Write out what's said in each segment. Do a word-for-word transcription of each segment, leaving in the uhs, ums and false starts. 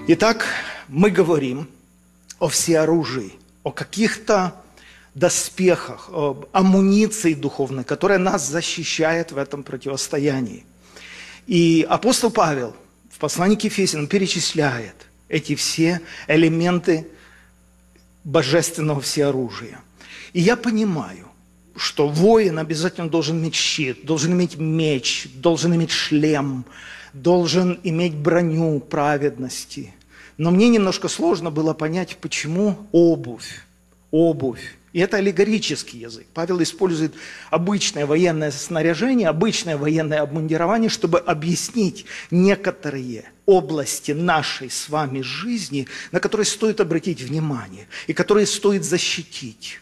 Итак, мы говорим о всеоружии, о каких-то доспехах, об амуниции духовной, которая нас защищает в этом противостоянии. И апостол Павел в послании к Ефесянам перечисляет эти все элементы божественного всеоружия. И я понимаю, что воин обязательно должен иметь щит, должен иметь меч, должен иметь шлем, должен иметь броню праведности. Но мне немножко сложно было понять, почему обувь, обувь. И это аллегорический язык. Павел использует обычное военное снаряжение, обычное военное обмундирование, чтобы объяснить некоторые области нашей с вами жизни, на которые стоит обратить внимание и которые стоит защитить.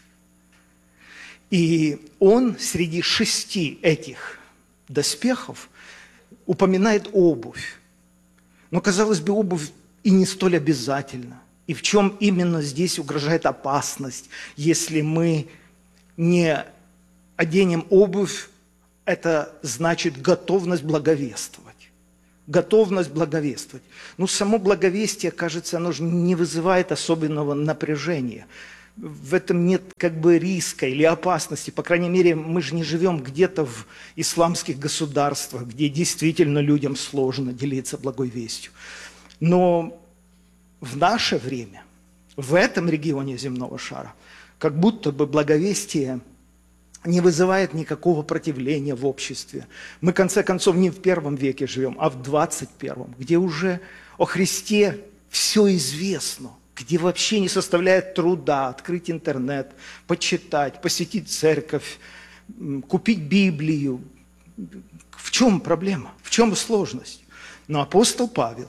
И он среди шести этих доспехов упоминает обувь. Но, казалось бы, обувь и не столь обязательна. И в чем именно здесь угрожает опасность, если мы не оденем обувь, это значит готовность благовествовать. Готовность благовествовать. Ну, само благовестие, кажется, оно же не вызывает особенного напряжения. В этом нет как бы риска или опасности. По крайней мере, мы же не живем где-то в исламских государствах, где действительно людям сложно делиться благой вестью. Но в наше время, в этом регионе земного шара, как будто бы благовестие не вызывает никакого противления в обществе. Мы, в конце концов, не в первом веке живем, а в двадцать первом, где уже о Христе все известно, где вообще не составляет труда открыть интернет, почитать, посетить церковь, купить Библию. В чем проблема? В чем сложность? Но апостол Павел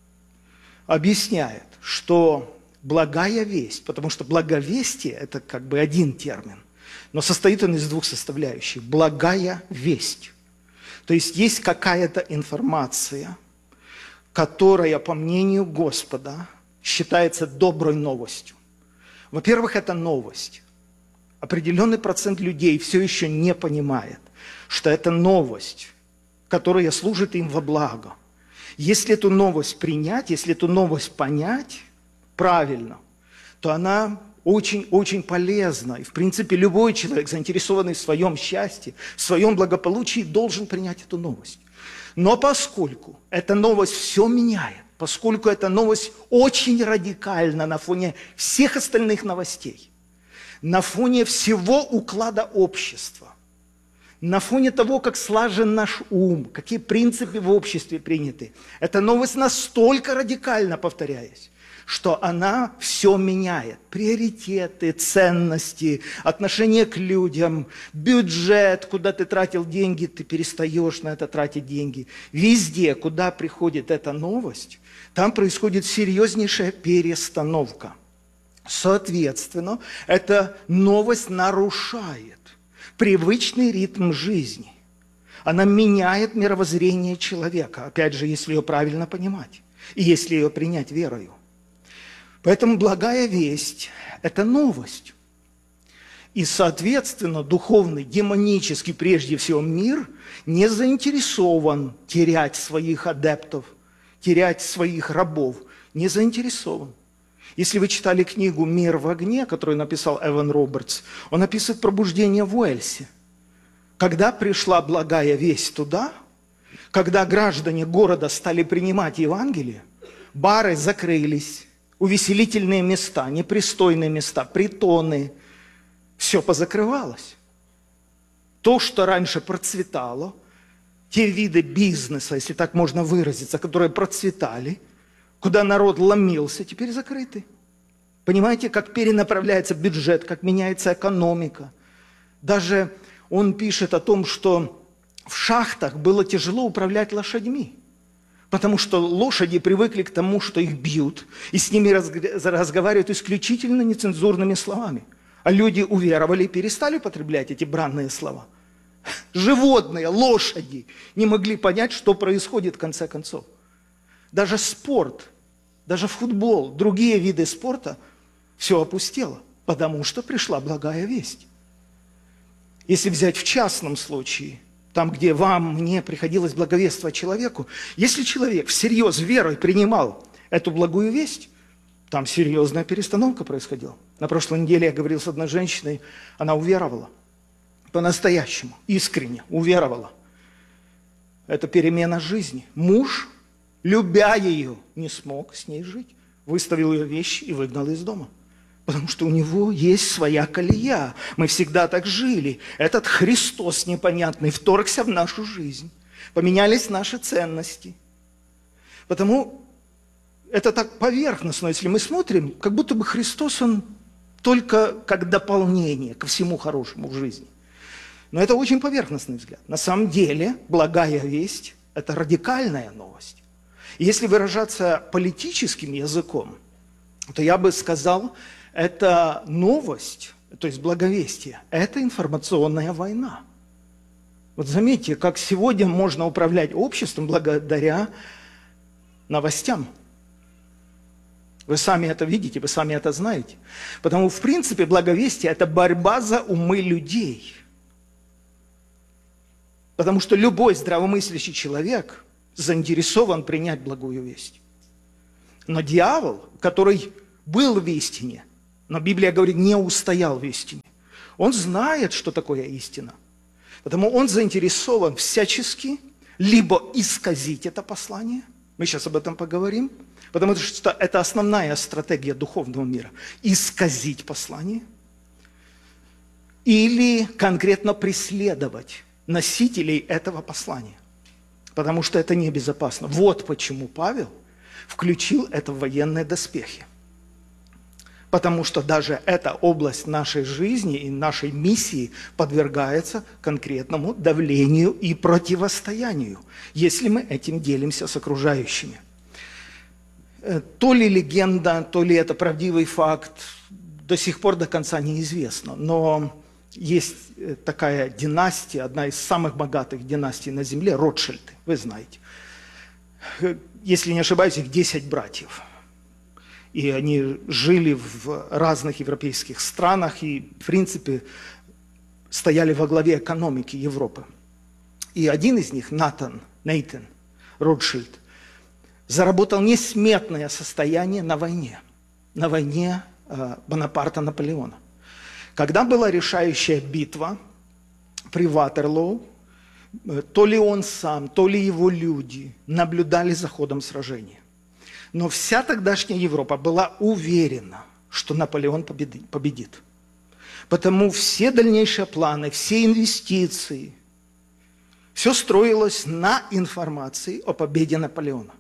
объясняет, что благая весть, потому что благовестие – это как бы один термин, но состоит он из двух составляющих. Благая весть. То есть есть какая-то информация, которая, по мнению Господа, считается доброй новостью. Во-первых, это новость. Определенный процент людей все еще не понимает, что это новость, которая служит им во благо. Если эту новость принять, если эту новость понять правильно, то она очень-очень полезна. И, в принципе, любой человек, заинтересованный в своем счастье, в своем благополучии, должен принять эту новость. Но поскольку эта новость все меняет, поскольку эта новость очень радикальна на фоне всех остальных новостей, на фоне всего уклада общества, на фоне того, как слажен наш ум, какие принципы в обществе приняты. Эта новость настолько радикальна, повторяюсь, что она все меняет. Приоритеты, ценности, отношение к людям, бюджет, куда ты тратил деньги, ты перестаешь на это тратить деньги. Везде, куда приходит эта новость, там происходит серьезнейшая перестановка. Соответственно, эта новость нарушает привычный ритм жизни. Она меняет мировоззрение человека, опять же, если ее правильно понимать, и если ее принять верою. Поэтому благая весть – это новость. И, соответственно, духовный, демонический, прежде всего, мир не заинтересован терять своих адептов, терять своих рабов, не заинтересован. Если вы читали книгу «Мир в огне», которую написал Эван Робертс, он описывает пробуждение в Уэльсе. Когда пришла благая весть туда, когда граждане города стали принимать Евангелие, бары закрылись, увеселительные места, непристойные места, притоны, все позакрывалось. То, что раньше процветало, те виды бизнеса, если так можно выразиться, которые процветали, куда народ ломился, теперь закрыты. Понимаете, как перенаправляется бюджет, как меняется экономика. Даже он пишет о том, что в шахтах было тяжело управлять лошадьми, потому что лошади привыкли к тому, что их бьют, и с ними разговаривают исключительно нецензурными словами. А люди уверовали и перестали употреблять эти бранные слова. Животные, лошади не могли понять, что происходит в конце концов. Даже спорт, даже футбол, другие виды спорта, все опустело, потому что пришла благая весть. Если взять в частном случае, там, где вам, мне приходилось благовествовать человеку, если человек всерьез верой принимал эту благую весть, там серьезная перестановка происходила. На прошлой неделе я говорил с одной женщиной, она уверовала. По-настоящему, искренне уверовала. Это перемена жизни. Муж, любя ее, не смог с ней жить. Выставил ее вещи и выгнал из дома. Потому что у него есть своя колея. Мы всегда так жили. Этот Христос непонятный вторгся в нашу жизнь. Поменялись наши ценности. Потому это так поверхностно, если мы смотрим, как будто бы Христос, Он только как дополнение ко всему хорошему в жизни. Но это очень поверхностный взгляд. На самом деле, благая весть – это радикальная новость. И если выражаться политическим языком, то я бы сказал, это новость, то есть благовестие, это информационная война. Вот заметьте, как сегодня можно управлять обществом благодаря новостям. Вы сами это видите, вы сами это знаете. Потому, в принципе, благовестие – это борьба за умы людей. Потому что любой здравомыслящий человек заинтересован принять благую весть. Но дьявол, который был в истине, но Библия говорит, не устоял в истине, он знает, что такое истина. Потому он заинтересован всячески либо исказить это послание, мы сейчас об этом поговорим, потому что это основная стратегия духовного мира – исказить послание, или конкретно преследовать носителей этого послания, потому что это небезопасно. Вот почему Павел включил это в военные доспехи. Потому что даже эта область нашей жизни и нашей миссии подвергается конкретному давлению и противостоянию, если мы этим делимся с окружающими. То ли легенда, то ли это правдивый факт, до сих пор до конца неизвестно. Но есть такая династия, одна из самых богатых династий на земле, Ротшильды, вы знаете. Если не ошибаюсь, их десять братьев. И они жили в разных европейских странах и, в принципе, стояли во главе экономики Европы. И один из них, Натан, Нейтан Ротшильд, заработал несметное состояние на войне. На войне э, Бонапарта-Наполеона. Когда была решающая битва при Ватерлоу, то ли он сам, то ли его люди наблюдали за ходом сражения. Но вся тогдашняя Европа была уверена, что Наполеон победит. Потому все дальнейшие планы, все инвестиции, все строилось на информации о победе Наполеона.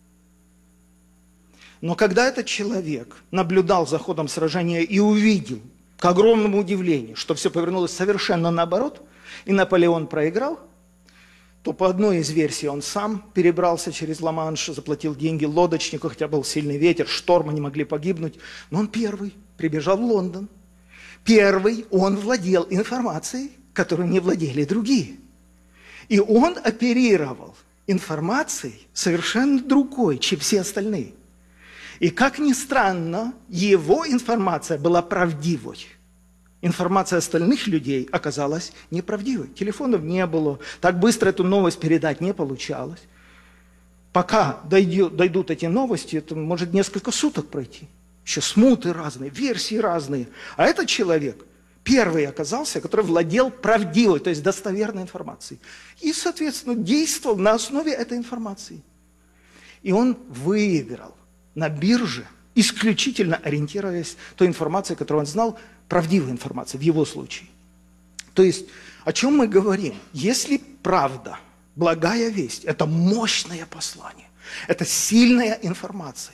Но когда этот человек наблюдал за ходом сражения и увидел, к огромному удивлению, что все повернулось совершенно наоборот, и Наполеон проиграл, то по одной из версий он сам перебрался через Ла-Манш, заплатил деньги лодочнику, хотя был сильный ветер, шторм, они могли погибнуть. Но он первый прибежал в Лондон. Первый он владел информацией, которой не владели другие. И он оперировал информацией совершенно другой, чем все остальные. И, как ни странно, его информация была правдивой. Информация остальных людей оказалась неправдивой. Телефонов не было, так быстро эту новость передать не получалось. Пока дойдет, дойдут эти новости, это может несколько суток пройти. Еще смуты разные, версии разные. А этот человек первый оказался, который владел правдивой, то есть достоверной информацией. И, соответственно, действовал на основе этой информации. И он выиграл на бирже, исключительно ориентируясь той информацией, которую он знал, правдивой информацией в его случае. То есть, о чем мы говорим? Если правда, благая весть, это мощное послание, это сильная информация,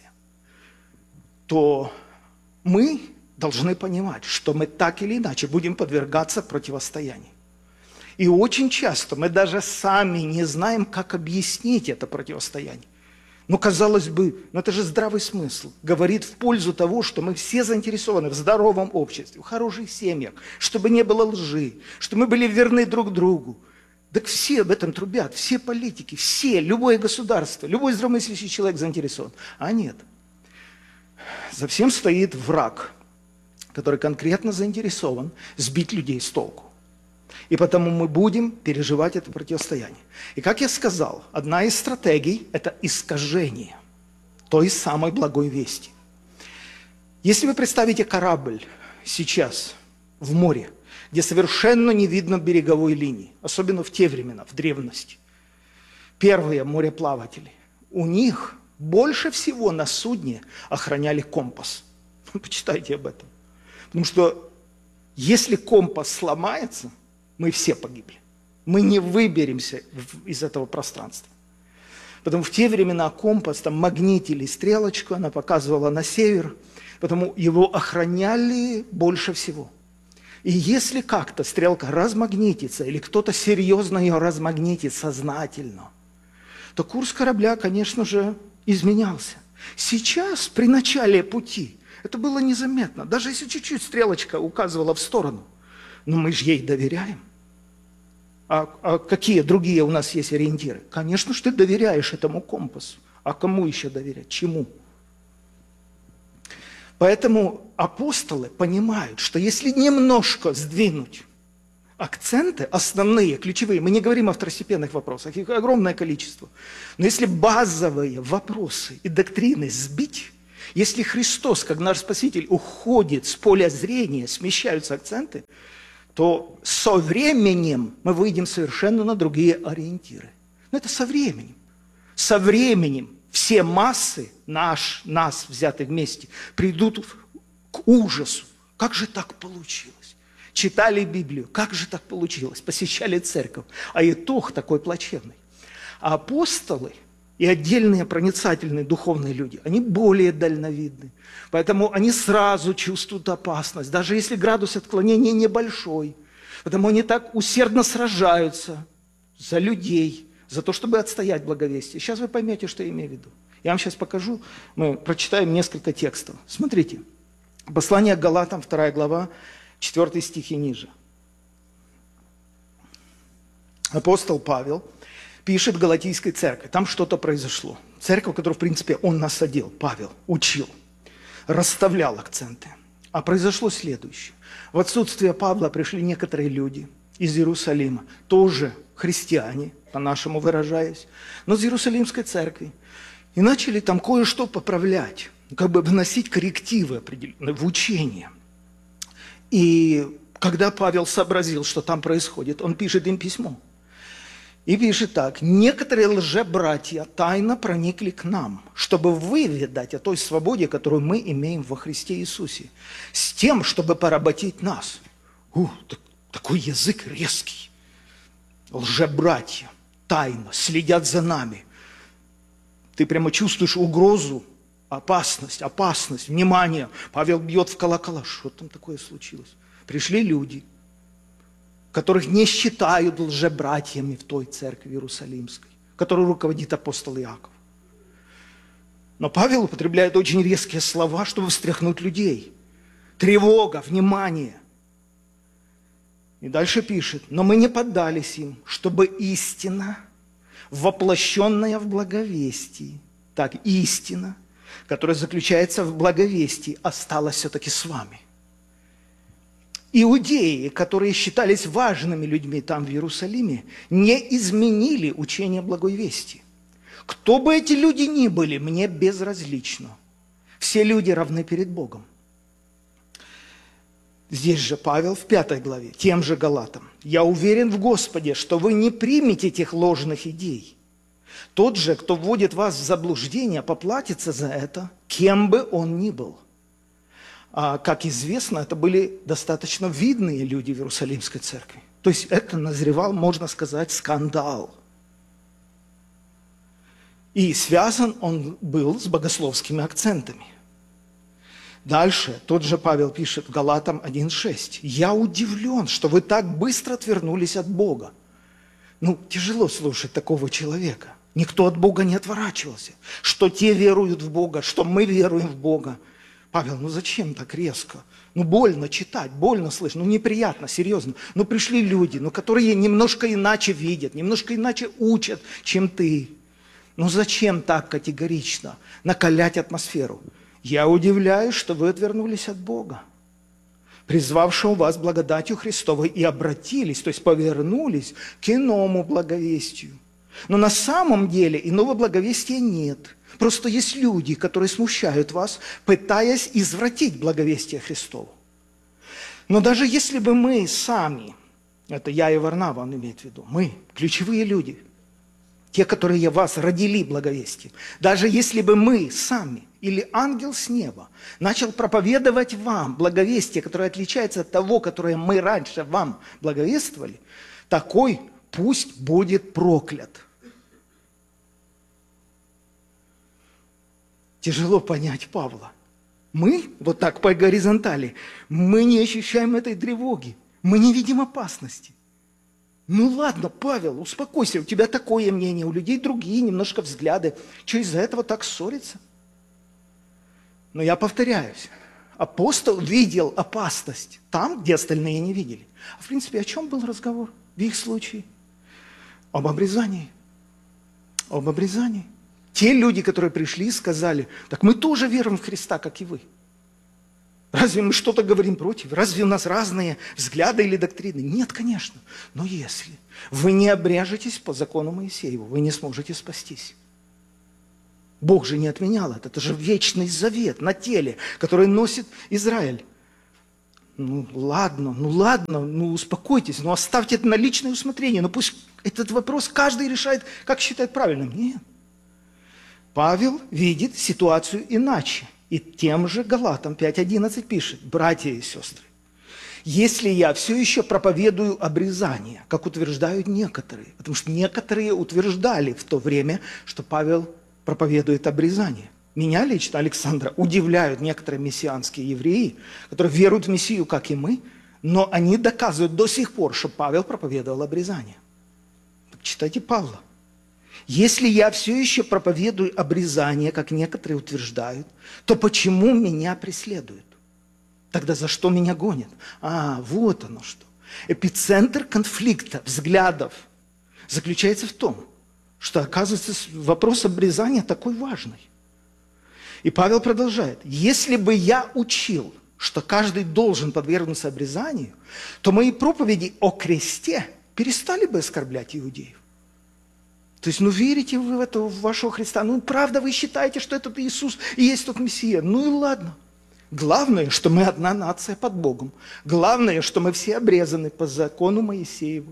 то мы должны понимать, что мы так или иначе будем подвергаться противостоянию. И очень часто мы даже сами не знаем, как объяснить это противостояние. Ну, казалось бы, ну это же здравый смысл. Говорит в пользу того, что мы все заинтересованы в здоровом обществе, в хороших семьях, чтобы не было лжи, чтобы мы были верны друг другу. Так все об этом трубят, все политики, все, любое государство, любой здравомыслящий человек заинтересован. А нет. За всем стоит враг, который конкретно заинтересован сбить людей с толку. И потому мы будем переживать это противостояние. И как я сказал, одна из стратегий – это искажение. той самой благой вести. Если вы представите корабль сейчас в море, где совершенно не видно береговой линии, особенно в те времена, в древности, первые мореплаватели, у них больше всего на судне охраняли компас. Почитайте об этом. Потому что если компас сломается, мы все погибли. Мы не выберемся из этого пространства. Потому в те времена компас, там магнитили стрелочку, она показывала на север, потому его охраняли больше всего. И если как-то стрелка размагнитится, или кто-то серьезно ее размагнитит сознательно, то курс корабля, конечно же, изменялся. Сейчас, при начале пути, это было незаметно. Даже если чуть-чуть стрелочка указывала в сторону, но мы же ей доверяем. А, а какие другие у нас есть ориентиры? Конечно же, ты доверяешь этому компасу. А кому еще доверять? Чему? Поэтому апостолы понимают, что если немножко сдвинуть акценты, основные, ключевые, мы не говорим о второстепенных вопросах, их огромное количество, но если базовые вопросы и доктрины сбить, если Христос, как наш Спаситель, уходит с поля зрения, смещаются акценты, то со временем мы выйдем совершенно на другие ориентиры. Но это со временем. Со временем все массы, наш, нас, взятые вместе, придут к ужасу. Как же так получилось? Читали Библию, как же так получилось? Посещали церковь. А итог такой плачевный. А апостолы и отдельные проницательные духовные люди, они более дальновидны. Поэтому они сразу чувствуют опасность, даже если градус отклонения небольшой. Потому они так усердно сражаются за людей, за то, чтобы отстоять благовестие. Сейчас вы поймете, что я имею в виду. Я вам сейчас покажу, мы прочитаем несколько текстов. Смотрите, послание к Галатам, вторая глава, четвёртый стих и ниже. Апостол Павел пишет Галатийской церкви, там что-то произошло. Церковь, которую, в принципе, он насадил, Павел, учил, расставлял акценты. А произошло следующее. В отсутствие Павла пришли некоторые люди из Иерусалима, тоже христиане, по-нашему выражаясь, но из Иерусалимской церкви. И начали там кое-что поправлять, как бы вносить коррективы определенные в учение. И когда Павел сообразил, что там происходит, он пишет им письмо. И пишет так: «Некоторые лжебратья тайно проникли к нам, чтобы выведать о той свободе, которую мы имеем во Христе Иисусе, с тем, чтобы поработить нас». Ух, так, такой язык резкий. Лжебратья тайно следят за нами. Ты прямо чувствуешь угрозу, опасность, опасность, внимание. Павел бьет в колокола. Что там такое случилось? Пришли люди, которых не считают лжебратьями в той церкви Иерусалимской, которой руководит апостол Иаков. Но Павел употребляет очень резкие слова, чтобы встряхнуть людей. Тревога, внимание. И дальше пишет: «Но мы не поддались им, чтобы истина, воплощенная в благовестии, так, истина, которая заключается в благовестии, осталась все-таки с вами». Иудеи, которые считались важными людьми там, в Иерусалиме, не изменили учение благой вести. Кто бы эти люди ни были, мне безразлично. Все люди равны перед Богом. Здесь же Павел в пятой главе, тем же Галатам: «Я уверен в Господе, что вы не примете тех ложных идей. Тот же, кто вводит вас в заблуждение, поплатится за это, кем бы он ни был». А, как известно, это были достаточно видные люди в Иерусалимской церкви. То есть это назревал, можно сказать, скандал. И связан он был с богословскими акцентами. Дальше тот же Павел пишет в Галатам один шесть: «Я удивлен, что вы так быстро отвернулись от Бога». Ну, тяжело слушать такого человека. Никто от Бога не отворачивался. Что те веруют в Бога, что мы веруем в Бога. Павел, ну зачем так резко? Ну больно читать, больно слышать, ну неприятно, серьезно. Ну пришли люди, ну которые немножко иначе видят, немножко иначе учат, чем ты. Ну зачем так категорично накалять атмосферу? Я удивляюсь, что вы отвернулись от Бога, призвавшего вас благодатью Христовой, и обратились, то есть повернулись к иному благовестию. Но на самом деле иного благовестия нет. Просто есть люди, которые смущают вас, пытаясь извратить благовестие Христово. Но даже если бы мы сами, это я и Варнава, он имеет в виду, мы, ключевые люди, те, которые вас родили благовестием, даже если бы мы сами или ангел с неба начал проповедовать вам благовестие, которое отличается от того, которое мы раньше вам благовествовали, такой пусть будет проклят. Тяжело понять Павла. Мы, вот так по горизонтали, мы не ощущаем этой тревоги, мы не видим опасности. Ну ладно, Павел, успокойся, у тебя такое мнение, у людей другие немножко взгляды. Что из-за этого так ссориться? Но я повторяюсь, апостол видел опасность там, где остальные не видели. А в принципе, о чем был разговор в их случае? Об обрезании. Об обрезании. Те люди, которые пришли и сказали, так мы тоже верим в Христа, как и вы. Разве мы что-то говорим против? Разве у нас разные взгляды или доктрины? Нет, конечно. Но если вы не обряжетесь по закону Моисееву, вы не сможете спастись. Бог же не отменял это. Это же вечный завет на теле, который носит Израиль. Ну ладно, ну ладно, ну успокойтесь, ну оставьте это на личное усмотрение. Но пусть этот вопрос каждый решает, как считает правильным. Нет. Павел видит ситуацию иначе. И тем же Галатам пять одиннадцать пишет: «Братья и сестры, если я все еще проповедую обрезание, как утверждают некоторые, потому что некоторые утверждали в то время, что Павел проповедует обрезание. Меня лично, Александра, удивляют некоторые мессианские евреи, которые веруют в Мессию, как и мы, но они доказывают до сих пор, что Павел проповедовал обрезание. Так читайте Павла. Если я все еще проповедую обрезание, как некоторые утверждают, то почему меня преследуют? Тогда за что меня гонят? А, вот оно что. Эпицентр конфликта, взглядов заключается в том, что, оказывается, вопрос обрезания такой важный. И Павел продолжает. Если бы я учил, что каждый должен подвергнуться обрезанию, то мои проповеди о кресте перестали бы оскорблять иудеев. То есть, ну верите вы в этого, в вашего Христа? Ну правда вы считаете, что этот Иисус и есть тот Мессия? Ну и ладно. Главное, что мы одна нация под Богом. Главное, что мы все обрезаны по закону Моисееву.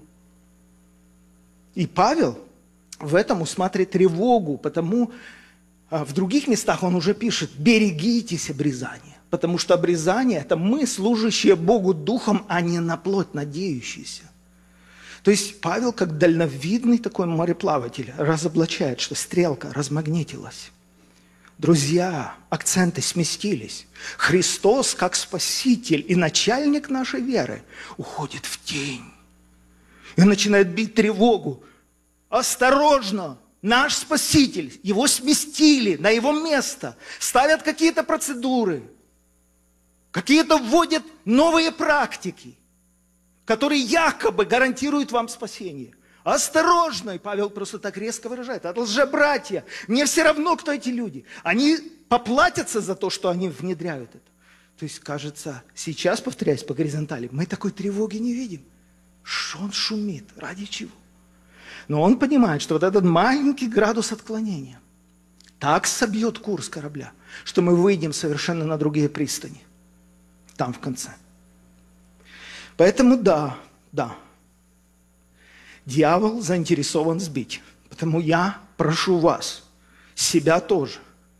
И Павел в этом усматривает тревогу, потому в других местах он уже пишет: берегитесь обрезания. Потому что обрезание – это мы, служащие Богу духом, а не на плоть надеющиеся. То есть Павел, как дальновидный такой мореплаватель, разоблачает, что стрелка размагнитилась. Друзья, акценты сместились. Христос, как Спаситель и начальник нашей веры, уходит в тень. И начинает бить тревогу. Осторожно! Наш Спаситель, его сместили на его место, ставят какие-то процедуры, какие-то вводят новые практики, которые якобы гарантируют вам спасение. Осторожно! И Павел просто так резко выражает. Это лжебратья. Мне все равно, кто эти люди. Они поплатятся за то, что они внедряют это. То есть, кажется, сейчас, повторяюсь, по горизонтали, мы такой тревоги не видим. Что он шумит? Ради чего? Но он понимает, что вот этот маленький градус отклонения так собьет курс корабля, что мы выйдем совершенно на другие пристани. Там в конце. Поэтому да, да, дьявол заинтересован сбить. Потому я прошу вас, себя тоже,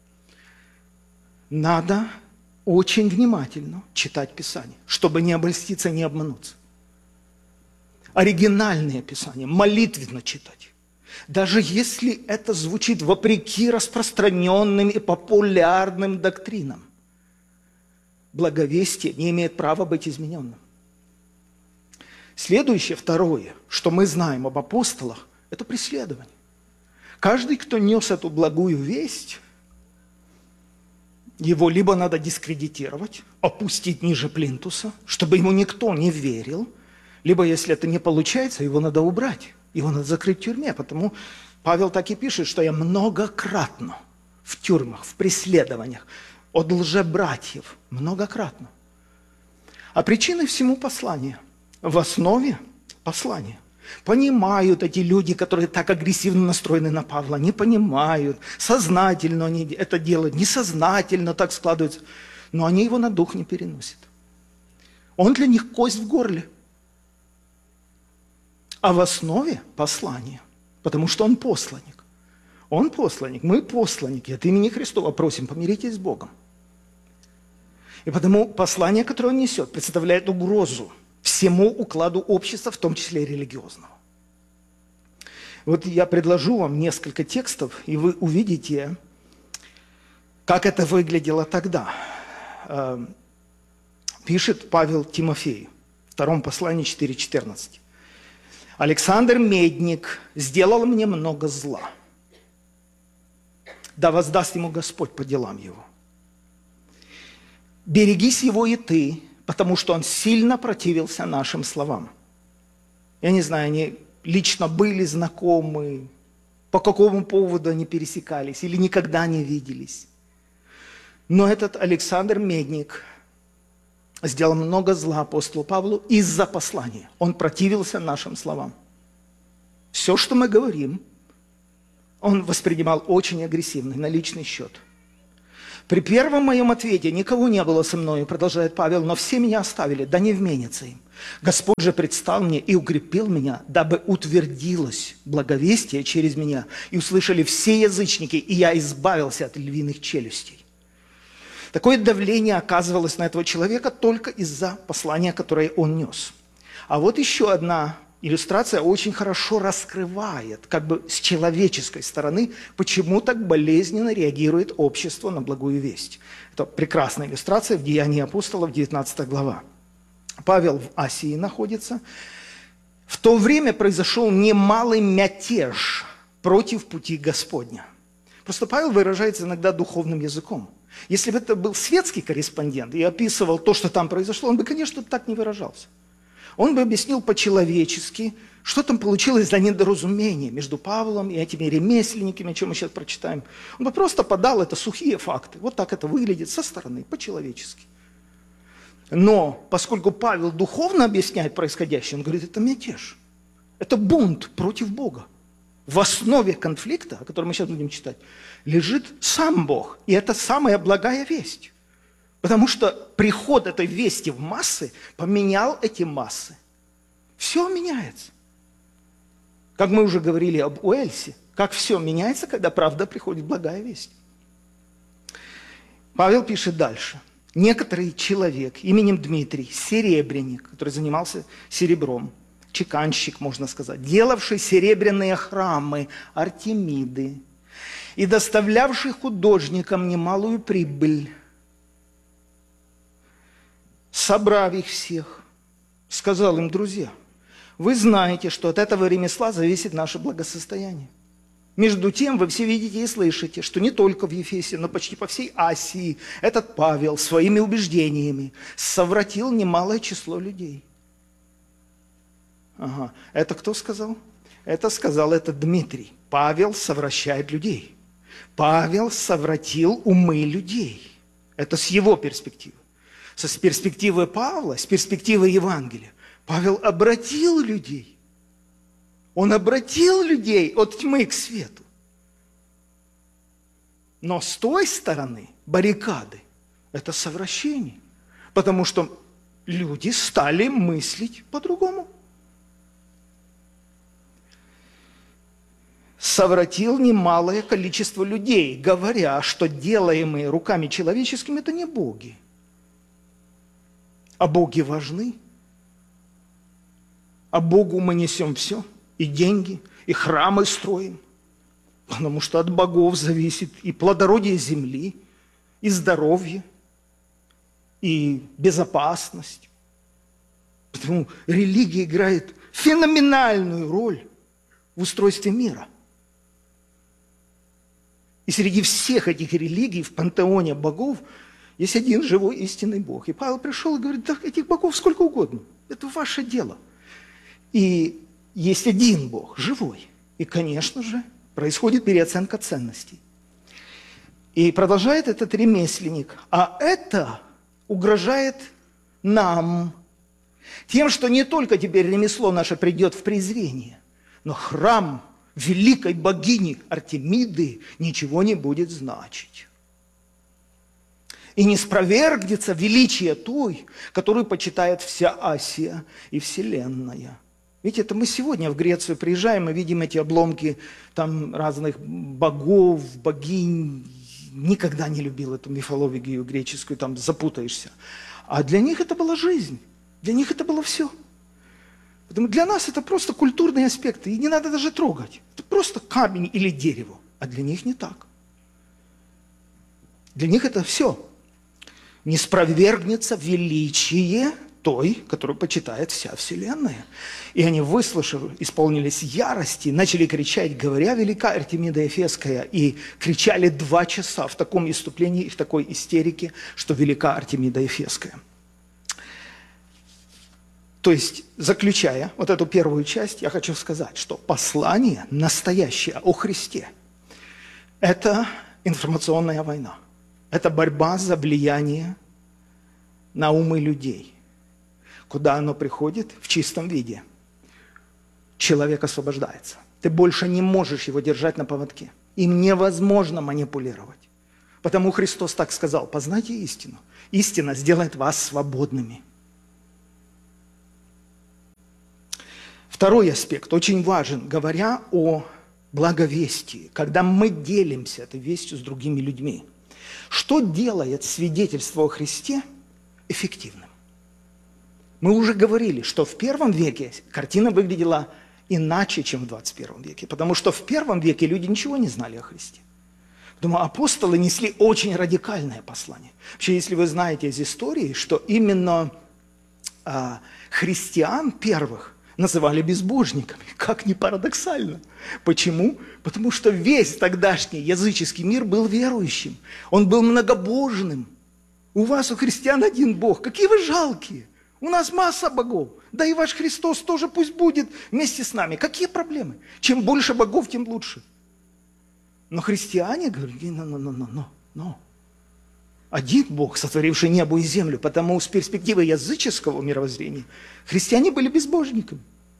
надо очень внимательно читать Писание, чтобы не обольститься, не обмануться. Оригинальные Писания, молитвенно читать. Даже если это звучит вопреки распространенным и популярным доктринам, благовестие не имеет права быть измененным. Следующее, второе, что мы знаем об апостолах, это преследование. Каждый, кто нес эту благую весть, его либо надо дискредитировать, опустить ниже плинтуса, чтобы ему никто не верил, либо, если это не получается, его надо убрать, его надо закрыть в тюрьме. Потому Павел так и пишет, что я многократно в тюрьмах, в преследованиях от лжебратьев, многократно. А причиной всему послания, в основе послания, Понимают эти люди, которые так агрессивно настроены на Павла, не понимают, сознательно они это делают, несознательно так складывается, но они его на дух не переносят. Он для них кость в горле. А в основе послание, потому что он посланник. Он посланник, мы посланники, от имени Христова просим, помиритесь с Богом. И потому послание, которое он несет, представляет угрозу всему укладу общества, в том числе и религиозного. Вот я предложу вам несколько текстов, и вы увидите, как это выглядело тогда. Пишет Павел Тимофею, в втором послании четыре четырнадцать. «Александр Медник сделал мне много зла. Да воздаст ему Господь по делам его. Берегись его и ты, потому что он сильно противился нашим словам». Я не знаю, они лично были знакомы, по какому поводу они пересекались или никогда не виделись. Но этот Александр Медник сделал много зла апостолу Павлу из-за послания. Он противился нашим словам. Все, что мы говорим, он воспринимал очень агрессивно, на личный счет. «При первом моем ответе никого не было со мною, продолжает Павел, но все меня оставили, да не вменится им. Господь же предстал мне и укрепил меня, дабы утвердилось благовестие через меня, и услышали все язычники, и я избавился от львиных челюстей». Такое давление оказывалось на этого человека только из-за послания, которое он нес. А вот еще одна иллюстрация очень хорошо раскрывает, как бы с человеческой стороны, почему так болезненно реагирует общество на благую весть. Это прекрасная иллюстрация в Деянии апостолов, девятнадцатая глава. Павел в Асии находится. В то время произошел немалый мятеж против пути Господня. Просто Павел выражается иногда духовным языком. Если бы это был светский корреспондент и описывал то, что там произошло, он бы, конечно, так не выражался. Он бы объяснил по-человечески, что там получилось за недоразумение между Павлом и этими ремесленниками, о чем мы сейчас прочитаем. Он бы просто подал это сухие факты. Вот так это выглядит со стороны, по-человечески. Но поскольку Павел духовно объясняет происходящее, он говорит, это мятеж, это бунт против Бога. В основе конфликта, о котором мы сейчас будем читать, лежит сам Бог. И это самая благая весть. Потому что приход этой вести в массы поменял эти массы. Все меняется. Как мы уже говорили об Уэльсе, как все меняется, когда правда приходит благая весть. Павел пишет дальше. Некоторый человек именем Дмитрий, серебряник, который занимался серебром, чеканщик, можно сказать, делавший серебряные храмы Артемиды и доставлявший художникам немалую прибыль, собрав их всех, сказал им: друзья, вы знаете, что от этого ремесла зависит наше благосостояние. Между тем, вы все видите и слышите, что не только в Ефесе, но почти по всей Асии этот Павел своими убеждениями совратил немалое число людей. Ага. Это кто сказал? Это сказал этот Дмитрий. Павел совращает людей. Павел совратил умы людей. Это с его перспективы. С перспективы Павла, с перспективы Евангелия. Павел обратил людей. Он обратил людей от тьмы к свету. Но с той стороны баррикады это совращение. Потому что люди стали мыслить по-другому. Совратил немалое количество людей, говоря, что делаемые руками человеческими – это не боги. А боги важны. А Богу мы несем все, и деньги, и храмы строим. Потому что от богов зависит и плодородие земли, и здоровье, и безопасность. Потому религия играет феноменальную роль в устройстве мира. И среди всех этих религий в пантеоне богов есть один живой истинный Бог. И Павел пришел и говорит: да этих богов сколько угодно, это ваше дело. И есть один Бог, живой. И, конечно же, происходит переоценка ценностей. И продолжает этот ремесленник. А это угрожает нам. Тем, что не только теперь ремесло наше придет в презрение, но храм великой богини Артемиды ничего не будет значить. И не спровергнется величие той, которую почитает вся Асия и Вселенная. Ведь это мы сегодня в Грецию приезжаем и видим эти обломки там разных богов, богинь. Никогда не любил эту мифологию греческую, там запутаешься. А для них это была жизнь, для них это было все. Потому для нас это просто культурные аспекты, и не надо даже трогать. Это просто камень или дерево, а для них не так. Для них это все. Не спровергнется величие той, которую почитает вся Вселенная. И они, выслушав, исполнились ярости, начали кричать, говоря: велика Артемида Эфесская, и кричали два часа в таком исступлении и в такой истерике, что велика Артемида Эфесская. То есть, заключая вот эту первую часть, я хочу сказать, что послание настоящее о Христе – это информационная война. Это борьба за влияние на умы людей. Куда оно приходит? В чистом виде. Человек освобождается. Ты больше не можешь его держать на поводке. Им невозможно манипулировать. Потому Христос так сказал: познайте истину. Истина сделает вас свободными. Второй аспект очень важен, говоря о благовестии, когда мы делимся этой вестью с другими людьми. Что делает свидетельство о Христе эффективным? Мы уже говорили, что в первом веке картина выглядела иначе, чем в двадцать первом веке, потому что в первом веке люди ничего не знали о Христе. Думаю, апостолы несли очень радикальное послание. Вообще, если вы знаете из истории, что именно а, христиан первых называли безбожниками, как ни парадоксально. Почему? Потому что весь тогдашний языческий мир был верующим, он был многобожным. У вас, у христиан, один Бог. Какие вы жалкие! У нас масса богов. Да и ваш Христос тоже пусть будет вместе с нами. Какие проблемы? Чем больше богов, тем лучше. Но христиане говорили: но, но, но, но, но, но. Один Бог, сотворивший небо и землю, потому с перспективы языческого мировоззрения христиане были безбожниками.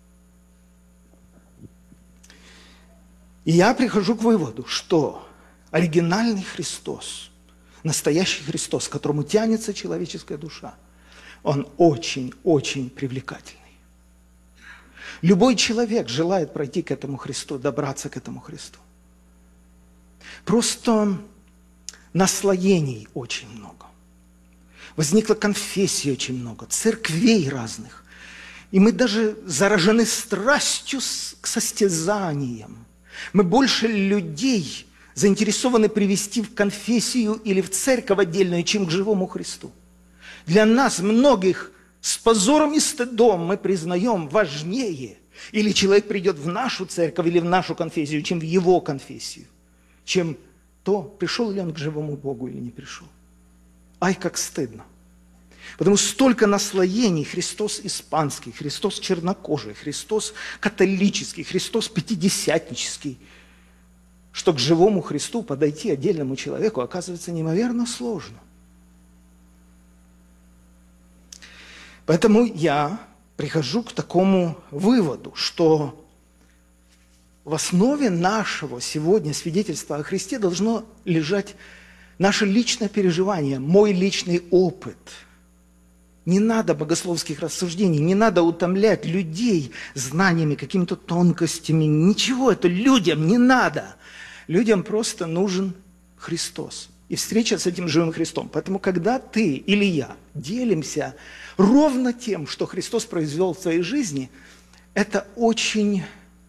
И я прихожу к выводу, что оригинальный Христос, настоящий Христос, к которому тянется человеческая душа, он очень-очень привлекательный. Любой человек желает пройти к этому Христу, добраться к этому Христу. Просто наслоений очень много. Возникла конфессий очень много, церквей разных. И мы даже заражены страстью к состязаниям. Мы больше людей заинтересованы привести в конфессию или в церковь отдельную, чем к живому Христу. Для нас многих с позором и стыдом мы признаем важнее, или человек придет в нашу церковь или в нашу конфессию, чем в его конфессию, чем то, пришел ли он к живому Богу или не пришел. Ай, как стыдно. Потому что столько наслоений: Христос испанский, Христос чернокожий, Христос католический, Христос пятидесятнический, что к живому Христу подойти отдельному человеку оказывается неимоверно сложно. Поэтому я прихожу к такому выводу, что в основе нашего сегодня свидетельства о Христе должно лежать наше личное переживание, мой личный опыт. Не надо богословских рассуждений, не надо утомлять людей знаниями, какими-то тонкостями. Ничего это людям не надо. Людям просто нужен Христос и встреча с этим живым Христом. Поэтому, когда ты или я делимся ровно тем, что Христос произвел в своей жизни, это очень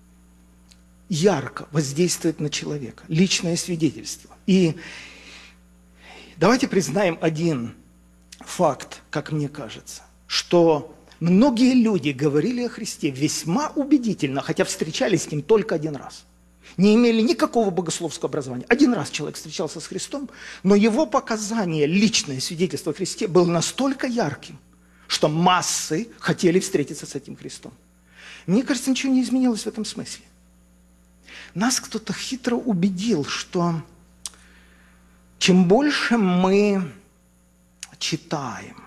ярко воздействует на человека. Личное свидетельство. И давайте признаем один факт, как мне кажется, что многие люди говорили о Христе весьма убедительно, хотя встречались с ним только один раз. Не имели никакого богословского образования. Один раз человек встречался с Христом, но его показание, личное свидетельство о Христе было настолько ярким, что массы хотели встретиться с этим Христом. Мне кажется, ничего не изменилось в этом смысле. Нас кто-то хитро убедил, что чем больше мы читаем,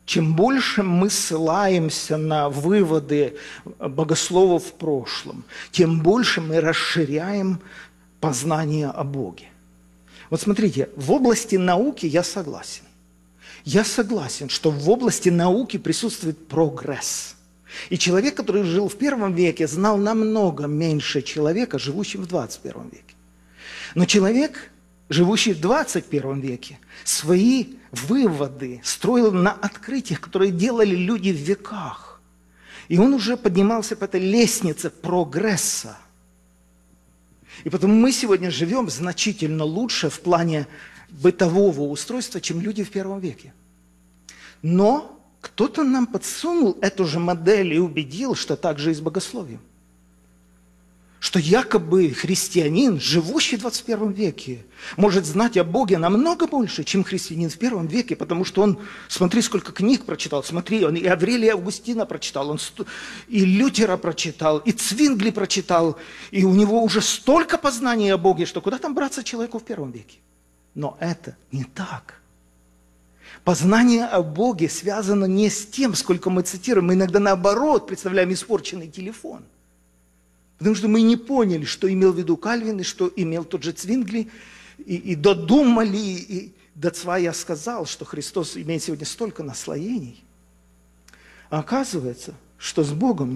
чем больше мы ссылаемся на выводы богословов в прошлом, тем больше мы расширяем познание о Боге. Вот смотрите, в области науки я согласен. Я согласен, что в области науки присутствует прогресс. И человек, который жил в первом веке, знал намного меньше человека, живущего в двадцать первом веке. Но человек, живущий в двадцать первом веке, свои выводы строил на открытиях, которые делали люди в веках. И он уже поднимался по этой лестнице прогресса. И потому мы сегодня живем значительно лучше в плане бытового устройства, чем люди в первом веке. Но кто-то нам подсунул эту же модель и убедил, что так же и с богословием. Что якобы христианин, живущий в двадцать первом веке, может знать о Боге намного больше, чем христианин в первом веке, потому что он, смотри, сколько книг прочитал, смотри, он и Аврелия Августина прочитал, он и Лютера прочитал, и Цвингли прочитал, и у него уже столько познания о Боге, что куда там браться человеку в первом веке? Но это не так. Познание о Боге связано не с тем, сколько мы цитируем, мы иногда наоборот представляем испорченный телефон. Потому что мы не поняли, что имел в виду Кальвин, и что имел тот же Цвингли, и, и додумали, и Дацва я сказал, что Христос имеет сегодня столько наслоений. А оказывается, что с Богом